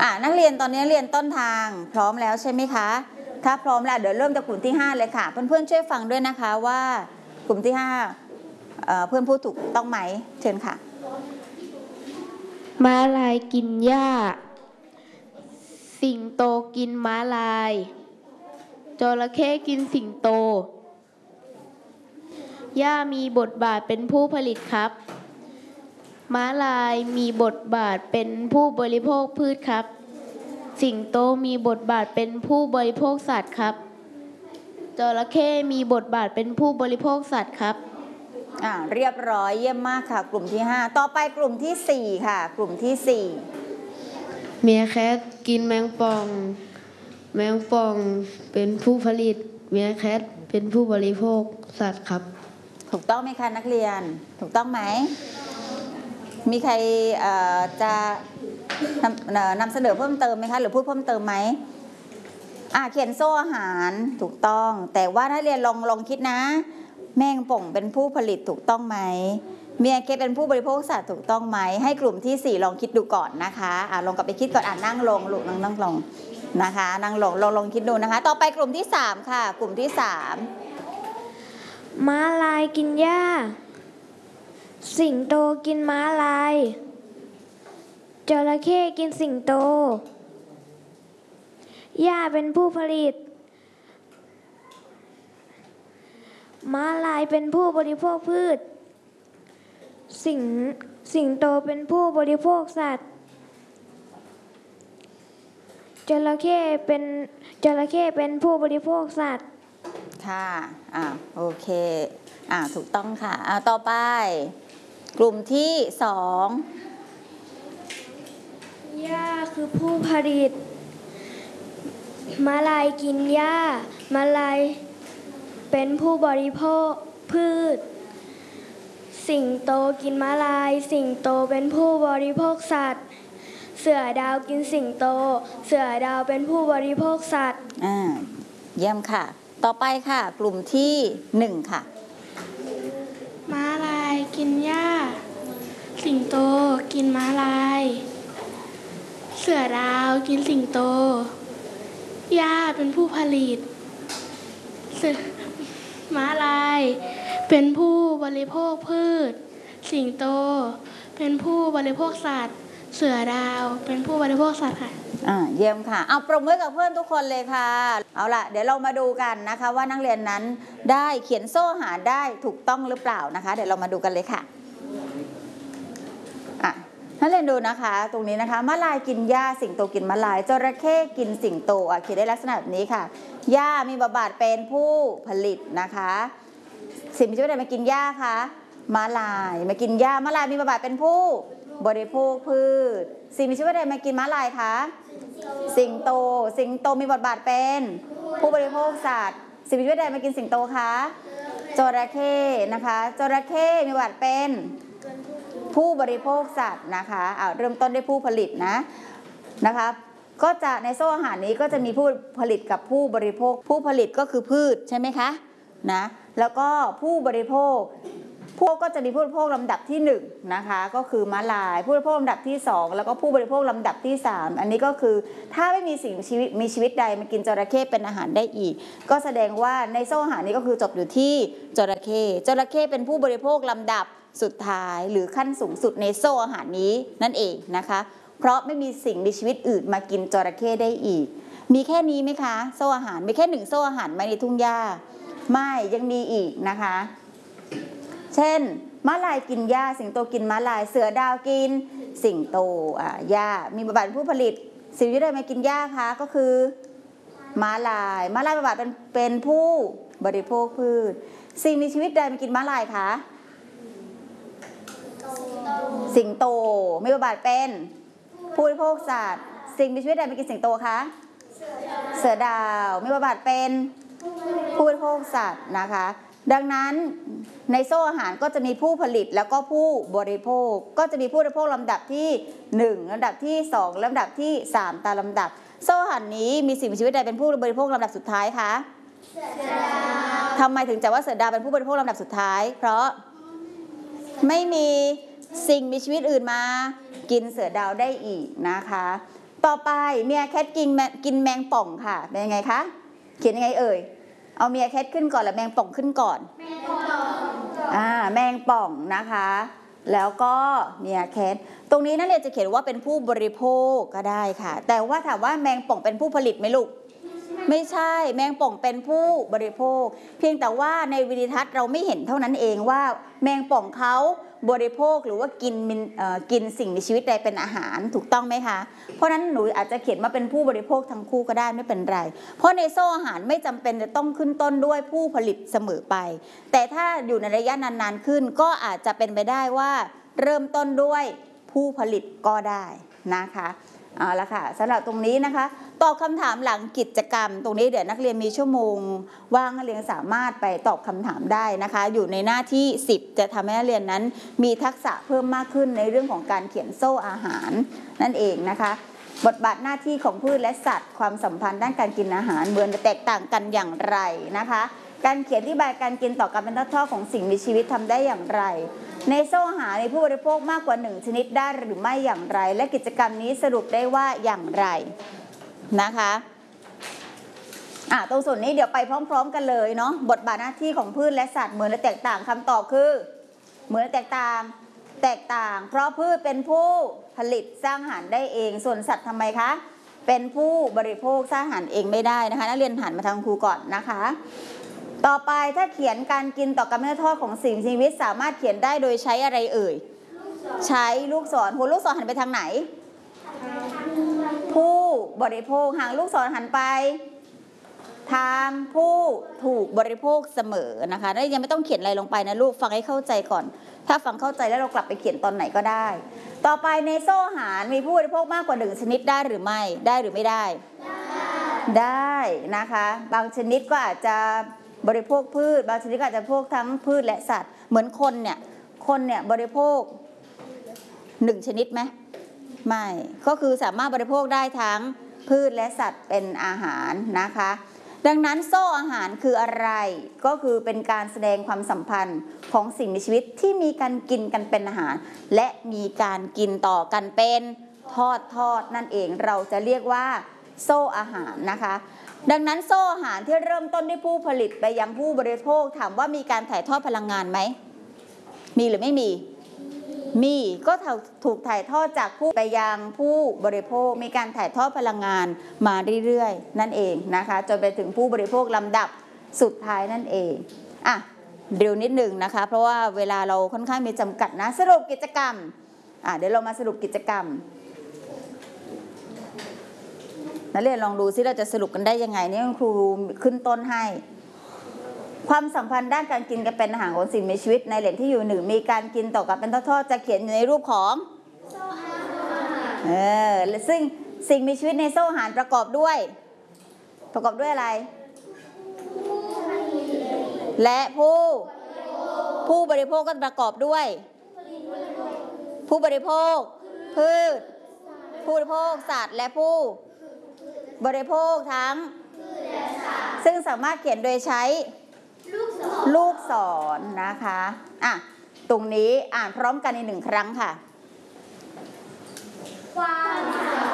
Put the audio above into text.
นักเรียนตอนนี้เรียนต้นทางพร้อมแล้วใช่ไหมคะถ้าพร้อมแล้วเดี๋ยวเริ่มจากกลุ่มที่5เลยค่ะเพื่อนๆช่วยฟังด้วยนะคะว่ากลุ่มที่5เพื่อนพูดถูกต้องไหมเชิญค่ะม้าลายกินหญ้าสิงโตกินม้าลายจระเข้กินสิงโตหญ้ามีบทบาทเป็นผู้ผลิตครับม้าลายมีบทบาทเป็นผู้บริโภคพืชครับสิงโตมีบทบาทเป็นผู้บริโภคสัตว์ครับจระเข้มีบทบาทเป็นผู้บริโภคสัตว์ครับเรียบร้อยเยี่ยมมากค่ะกลุ่มที่5ต่อไปกลุ่มที่4ค่ะกลุ่มที่4 เมียแคทกินแมงป่องแมงป่องเป็นผู้ผลิตเมียแคทเป็นผู้บริโภคสัตว์ครับถูกต้องไหมคะนักเรียนถูกต้องไหมมีใครจะนำเสนอเพิ่มเติมไหมคะหรือพูดเพิ่มเติมไหมเขียนโซ่อาหารถูกต้องแต่ว่าถ้าเรียนลองคิดนะแมงป่องเป็นผู้ผลิตถูกต้องไหมเมียแคทเป็นผู้บริโภคสัตว์ถูกต้องไหมให้กลุ่มที่4ลองคิดดูก่อนนะคะลองกลับไปคิดก่อนนั่งลงลูกนั่งลงนะคะนั่งลองคิดดูนะคะต่อไปกลุ่มที่3ค่ะกลุ่มที่3 ม้าลายกินหญ้าสิงโตกินม้าลายจระเข้กินสิงโตหญ้าเป็นผู้ผลิตม้าลายเป็นผู้บริโภคพืชสิงโตเป็นผู้บริโภคสัตว์จระเข้เป็นผู้บริโภคสัตว์ค่ะโอเคถูกต้องค่ะต่อไปกลุ่มที่2 หญ้าคือผู้ผลิตม้าลายกินหญ้าม้าลายเป็นผู้บริโภคพืชสิงโตกินม้าลายสิงโตเป็นผู้บริโภคสัตว์เสือดาวกินสิงโตเสือดาวเป็นผู้บริโภคสัตว์เยี่ยมค่ะต่อไปค่ะกลุ่มที่1ค่ะม้าลายกินหญ้าสิงโตกินม้าลายเสือดาวกินสิงโตหญ้าเป็นผู้ผลิตม้าลายเป็นผู้บริโภคพืชสิงโตเป็นผู้บริโภคสัตว์เสือดาวเป็นผู้บริโภคสัตว์ค่ะเยี่ยมค่ะเอาปรบมือกับเพื่อนทุกคนเลยค่ะเอาล่ะเดี๋ยวเรามาดูกันนะคะว่านักเรียนนั้นได้เขียนโซ่อาหารได้ถูกต้องหรือเปล่านะคะเดี๋ยวเรามาดูกันเลยค่ะนักเรียนดูนะคะตรงนี้นะคะม้าลายกินหญ้าสิงโตกินม้าลายจระเข้กินสิงโตเขียนได้ลักษณะแบบนี้ค่ะหญ้ามีบทบาทเป็นผู้ผลิตนะคะสิ่งมีชีวิตอะไรมากินหญ้าคะม้าลายมากินหญ้าม้าลายมีบทบาทเป็นผู้บริโภคพืชสิ่งมีชีวิตอะไรมากินม้าลายคะสิงโตมีบทบาทเป็นผู้บริโภคสัตว์สิ่งมีชีวิตอะไรมากินสิงโตคะจระเข้นะคะจระเข้มีบทบาทเป็นผู้บริโภคสัตว์นะคะเริ่มต้นด้วยผู้ผลิตนะคะก็จะในโซ่อาหารนี้ก็จะมีผู้ผลิตกับผู้บริโภคผู้ผลิตก็คือพืชใช่ไหมคะแล้วก็ผู้บริโภคพวกก็จะมีผู้บริโภคลำดับที่1นะคะก็คือม้าลายผู้บริโภคลำดับที่2แล้วก็ผู้บริโภคลำดับที่3อันนี้ก็คือถ้าไม่มีสิ่งมีชีวิตใดมากินจระเข้เป็นอาหารได้อีกก็แสดงว่าในโซ่อาหารนี้ก็คือจบอยู่ที่จระเข้เป็นผู้บริโภคลำดับสุดท้ายหรือขั้นสูงสุดในโซ่อาหารนี้นั่นเองนะคะเพราะไม่มีสิ่งมีชีวิตอื่นมากินจระเข้ได้อีกมีแค่นี้ไหมคะโซ่อาหารมีแค่1โซ่อาหารไหมในทุ่งหญ้าไม่ยังมีอีกนะคะเช่นม้าลายกินหญ้าสิงโตกินม้าลายเสือดาวกินสิงโตหญ้ามีบทบาทเป็นผู้ผลิตสิ่งที่ได้มากินหญ้าคะก็คือม้าลายบทบาทเป็นผู้บริโภคพืชสิ่งมีชีวิตใดมากินม้าลายคะสิงโตมีบทบาทเป็นผู้บริโภคสัตว์สิ่งมีชีวิตใดมากินสิงโตคะเสือดาวมีบทบาทเป็นผู้บริโภคสัตว์นะคะดังนั้นในโซ่อาหารก็จะมีผู้ผลิตแล้วก็ผู้บริโภคก็จะมีผู้บริโภคลำดับที่1ลำดับที่2ลำดับที่3ตามลำดับโซ่อาหารนี้มีสิ่งมีชีวิตใดเป็นผู้บริโภคลำดับสุดท้ายคะเสือดาวทำไมถึงจัดว่าเสือดาวเป็นผู้บริโภคลำดับสุดท้ายเพราะไม่มีสิ่งมีชีวิตอื่นมากินเสือดาวได้อีกนะคะต่อไปเมียแคทกินแมงป่องค่ะเป็นยังไงคะเขียนยังไงเอ่ยเอาเมียแคทขึ้นก่อนแล้วแมงป่องขึ้นก่อนแมงป่องนะคะแล้วก็เมียแคทตรงนี้นักเรียนจะเขียนว่าเป็นผู้บริโภคก็ได้ค่ะแต่ว่าถามว่าแมงป่องเป็นผู้ผลิตไหมลูกไม่ใช่แมงป่องเป็นผู้บริโภคเพียงแต่ว่าในวิดีทัศน์เราไม่เห็นเท่านั้นเองว่าแมงป่องเขาบริโภคหรือว่ากินสิ่งมีชีวิตใดเป็นอาหารถูกต้องไหมคะเพราะนั้นหนูอาจจะเขียนมาเป็นผู้บริโภคทั้งคู่ก็ได้ไม่เป็นไรเพราะในโซ่อาหารไม่จำเป็นจะต้องขึ้นต้นด้วยผู้ผลิตเสมอไปแต่ถ้าอยู่ในระยะนานๆขึ้นก็อาจจะเป็นไปได้ว่าเริ่มต้นด้วยผู้ผลิตก็ได้นะคะเอาละค่ะสำหรับตรงนี้นะคะตอบคำถามหลังกิจกรรมตรงนี้เดี๋ยวนักเรียนมีชั่วโมงว่างนักเรียนสามารถไปตอบคำถามได้นะคะอยู่ในหน้าที่10จะทำให้นักเรียนนั้นมีทักษะเพิ่มมากขึ้นในเรื่องของการเขียนโซ่อาหารนั่นเองนะคะบทบาทหน้าที่ของพืชและสัตว์ความสัมพันธ์ด้านการกินอาหารเหมือนแตกต่างกันอย่างไรนะคะการเขียนอธิบายการกินต่อกันเป็นทอดๆของสิ่งมีชีวิตทำได้อย่างไรในโซ่อาหารมีผู้บริโภคมากกว่า1ชนิดได้หรือไม่อย่างไรและกิจกรรมนี้สรุปได้ว่าอย่างไรนะคะตรงส่วนนี้เดี๋ยวไปพร้อมๆกันเลยเนาะบทบาทหน้าที่ของพืชและสัตว์เหมือนและแตกต่างคำตอบคือเหมือนและแตกต่างเพราะพืชเป็นผู้ผลิตสร้างอาหารได้เองส่วนสัตว์ทำไมคะเป็นผู้บริโภคสร้างอาหารเองไม่ได้นะคะนักเรียนหันมาทางครูก่อนนะคะต่อไปถ้าเขียนการกินต่อกันเป็นทอดของสิ่งมีชีวิตสามารถเขียนได้โดยใช้อะไรเอ่ยใช้ลูกศรหัวลูกศรหันไปทางไหนผู้บริโภคหางลูกศรหันไปทางผู้ถูกบริโภคเสมอนะคะแล้วยังไม่ต้องเขียนอะไรลงไปนะลูกฟังให้เข้าใจก่อนถ้าฟังเข้าใจแล้วเรากลับไปเขียนตอนไหนก็ได้ต่อไปในโซ่อาหารมีผู้บริโภคมากกว่า1ชนิดได้หรือไม่ได้หรือไม่ได้ได้นะคะบางชนิดก็อาจจะบริโภคพืชบางชนิดก็อาจจะบริโภคทั้งพืชและสัตว์เหมือนคนเนี่ยบริโภค1ชนิดไหมไม่ก็คือสามารถบริโภคได้ทั้งพืชและสัตว์เป็นอาหารนะคะดังนั้นโซ่อาหารคืออะไรก็คือเป็นการแสดงความสัมพันธ์ของสิ่งมีชีวิตที่มีการกินกันเป็นอาหารและมีการกินต่อกันเป็นทอดนั่นเองเราจะเรียกว่าโซ่อาหารนะคะดังนั้นโซ่อาหารที่เริ่มต้นด้วยผู้ผลิตไปยังผู้บริโภคถามว่ามีการถ่ายทอดพลังงานไหมมีหรือไม่มีก็ถูกถ่ายทอดจากผู้ไปยังผู้บริโภคมีการถ่ายทอดพลังงานมาเรื่อยๆนั่นเองนะคะจนไปถึงผู้บริโภคลำดับสุดท้ายนั่นเองเร็วนิดนึงนะคะเพราะว่าเวลาเราค่อนข้างมีจำกัดนะสรุปกิจกรรมเดี๋ยวเรามาสรุปกิจกรรมนักเรียนลองดูซิเราจะสรุปกันได้ยังไงนี่คุณครูขึ้นต้นให้ความสัมพันธ์ด้านการกินกันเป็นอาหารของสิ่งมีชีวิตในแหล่งที่อยู่หนึ่งมีการกินต่อกันเป็นทอดๆจะเขียนอยู่ในรูปของซึ่งสิ่งมีชีวิตในโซ่อาหารประกอบด้วยอะไรและผู้บริโภคก็ประกอบด้วยผู้บริโภคพืชผู้บริโภคสัตว์และผู้บริโภคทั้งซึ่งสามารถเขียนโดยใช้ลูกศรนะคะตรงนี้อ่านพร้อมกันอีก1 ครั้งค่ะความ